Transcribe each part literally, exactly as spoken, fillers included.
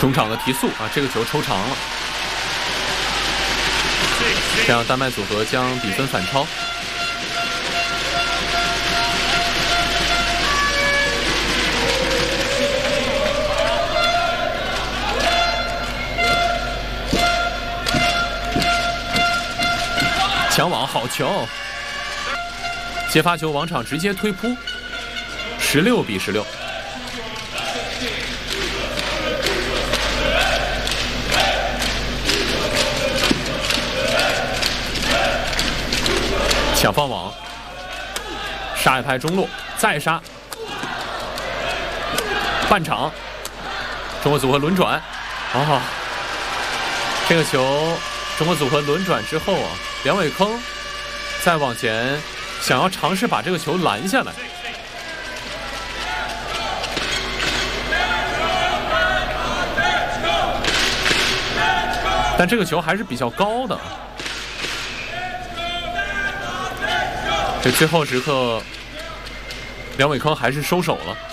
中场的提速啊，这个球抽长了，这样丹麦组合将比分反超。抢网好球，接发球王昶直接推扑，十六比十六。抢放网，杀一拍中路，再杀，半场，中国组合轮转，哦，这个球中国组合轮转之后啊，梁伟铿再往前想要尝试把这个球拦下来，但这个球还是比较高的。这最后时刻，梁伟铿还是收手了。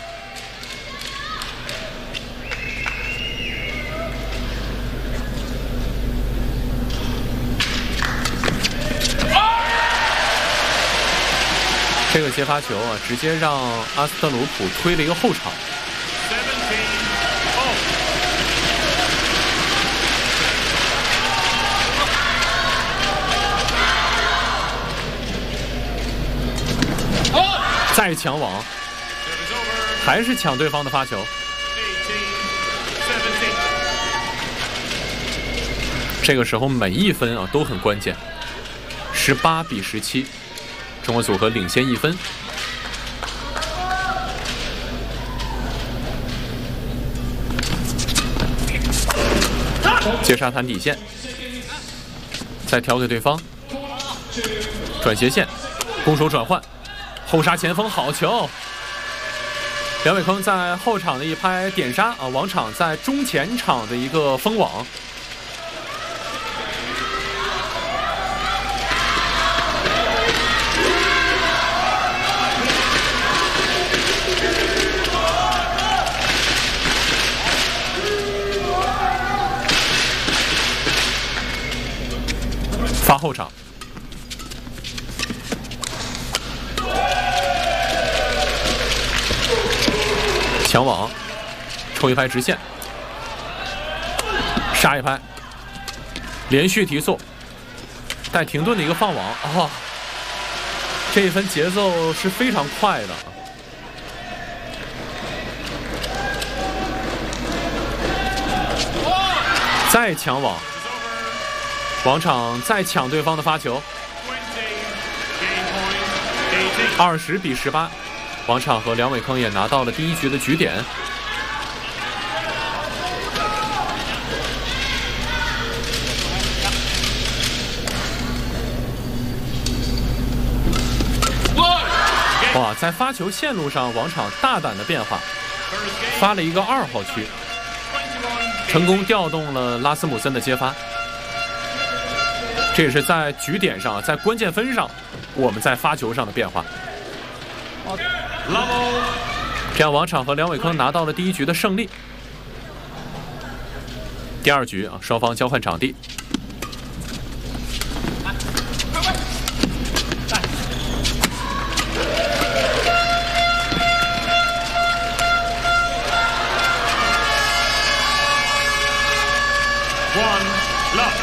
这个接发球啊，直接让阿斯特鲁普推了一个后场。再抢网，还是抢对方的发球。这个时候每一分啊都很关键。十八比十七，中国组合领先一分。接杀弹底线，再调给对方，转斜线，攻守转换。后杀前锋好球，梁伟铿在后场的一拍点杀啊，王昶在中前场的一个封网。发后场。抢网，抽一拍直线，杀一拍，连续提速，带停顿的一个放网，哦，这一分节奏是非常快的。再抢网，王昶再抢对方的发球，二十比十八。王昶和梁伟铿也拿到了第一局的局点。哇，在发球线路上，王昶大胆的变化，发了一个二号区，成功调动了拉斯姆森的接发。这也是在局点上，在关键分上，我们在发球上的变化。这样，王昶和梁伟铿拿到了第一局的胜利。第二局啊，双方交换场地。One love。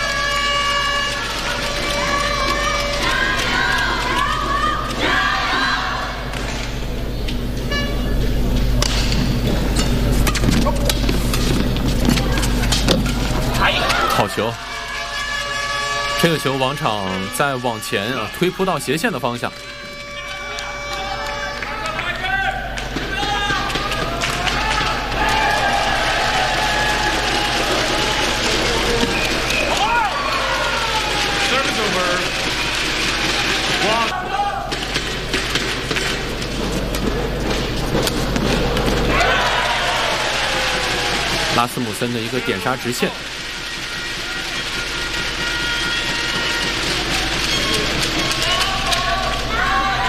好球！这个球王昶在往前啊推扑到斜线的方向。拉斯姆森的一个点杀直线。